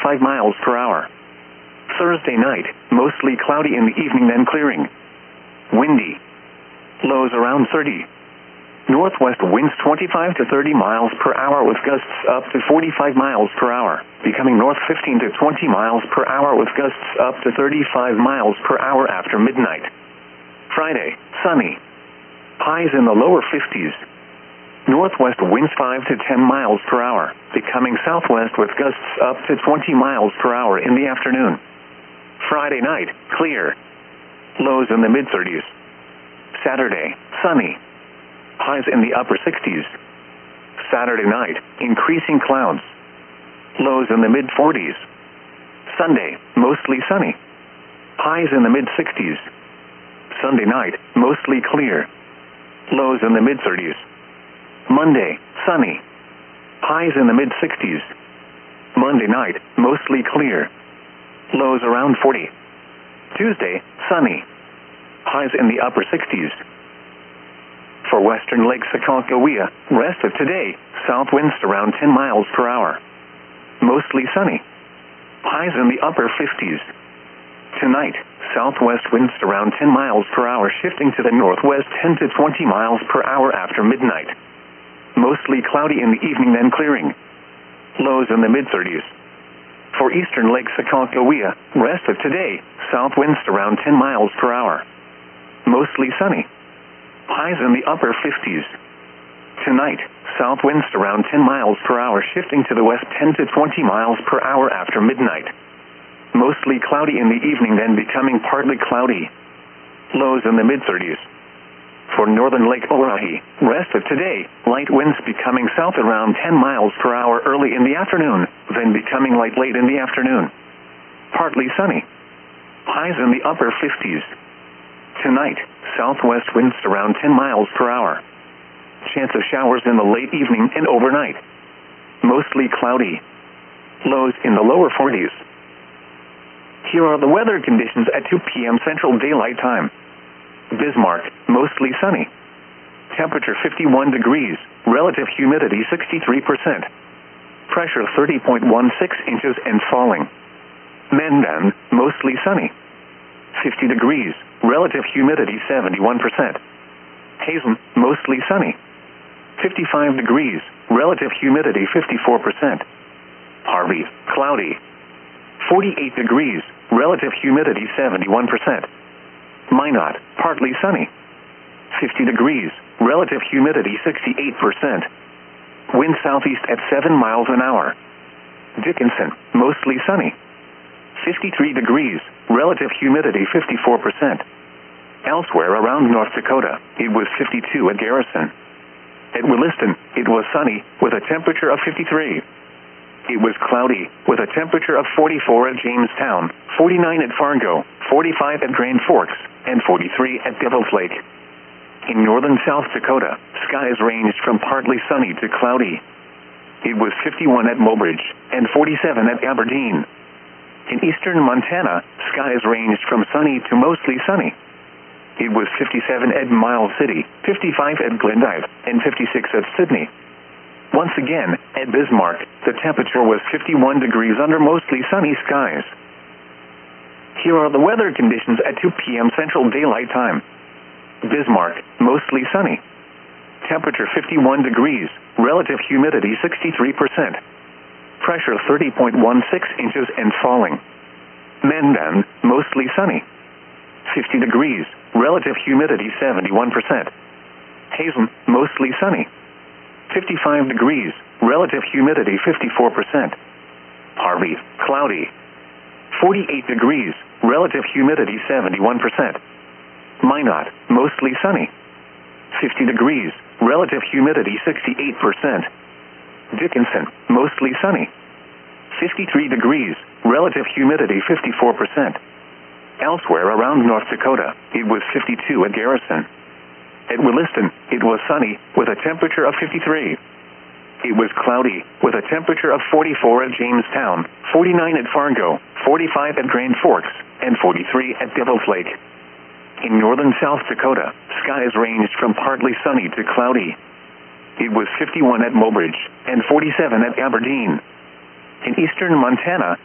45 miles per hour. Thursday night, mostly cloudy in the evening then clearing. Windy. Lows around 30. Northwest winds 25 to 30 miles per hour with gusts up to 45 miles per hour, becoming north 15 to 20 miles per hour with gusts up to 35 miles per hour after midnight. Friday, sunny. Highs in the lower 50s. Northwest winds 5 to 10 miles per hour, becoming southwest with gusts up to 20 miles per hour in the afternoon. Friday night, clear. Lows in the mid-30s. Saturday, sunny. Highs in the upper 60s. Saturday night, increasing clouds. Lows in the mid-40s. Sunday, mostly sunny. Highs in the mid-60s. Sunday night, mostly clear. Lows in the mid-30s. Monday, sunny. Highs in the mid-60s. Monday night, mostly clear. Lows around 40. Tuesday, sunny. Highs in the upper 60s. For western Lake Sakakawea, rest of today, south winds around 10 miles per hour. Mostly sunny. Highs in the upper 50s. Tonight, southwest winds around 10 miles per hour shifting to the northwest 10 to 20 miles per hour after midnight. Mostly cloudy in the evening then clearing. Lows in the mid-30s. For eastern Lake Sakakawea, rest of today, south winds around 10 miles per hour. Mostly sunny. Highs in the upper 50s. Tonight, south winds around 10 miles per hour shifting to the west 10 to 20 miles per hour after midnight. Mostly cloudy in the evening then becoming partly cloudy. Lows in the mid-30s. For northern Lake Oahe, rest of today, light winds becoming south around 10 miles per hour early in the afternoon, then becoming light late in the afternoon. Partly sunny. Highs in the upper 50s. Tonight, southwest winds around 10 miles per hour. Chance of showers in the late evening and overnight. Mostly cloudy. Lows in the lower 40s. Here are the weather conditions at 2 p.m. Central Daylight Time. Bismarck, mostly sunny. Temperature 51 degrees, relative humidity 63%. Pressure 30.16 inches and falling. Mandan, mostly sunny. 50 degrees, relative humidity 71%. Hazen, mostly sunny. 55 degrees, relative humidity 54%. Harvey, cloudy. 48 degrees, relative humidity 71%. Minot, partly sunny. 50 degrees, relative humidity 68%. Wind southeast at 7 miles an hour. Dickinson, mostly sunny. 53 degrees, relative humidity 54%. Elsewhere around North Dakota, it was 52 at Garrison. At Williston, it was sunny, with a temperature of 53. It was cloudy, with a temperature of 44 at Jamestown, 49 at Fargo, 45 at Grand Forks, and 43 at Devil's Lake. In northern South Dakota, skies ranged from partly sunny to cloudy. It was 51 at Mobridge, and 47 at Aberdeen. In eastern Montana, skies ranged from sunny to mostly sunny. It was 57 at Miles City, 55 at Glendive, and 56 at Sydney. Once again, at Bismarck, the temperature was 51 degrees under mostly sunny skies. Here are the weather conditions at 2 p.m. Central Daylight Time. Bismarck, mostly sunny. Temperature 51 degrees, relative humidity 63%. Pressure 30.16 inches and falling. Mandan, mostly sunny. 50 degrees, relative humidity 71%. Hazen, mostly sunny. 55 degrees, relative humidity 54%. Harvey, cloudy. 48 degrees, relative humidity 71%. Minot, mostly sunny. 50 degrees, relative humidity 68%. Dickinson, mostly sunny. 53 degrees, relative humidity 54%. Elsewhere around North Dakota, it was 52 at Garrison. At Williston, it was sunny, with a temperature of 53. It was cloudy, with a temperature of 44 at Jamestown, 49 at Fargo, 45 at Grand Forks, and 43 at Devil's Lake. In northern South Dakota, skies ranged from partly sunny to cloudy. It was 51 at Mobridge, and 47 at Aberdeen. In eastern Montana,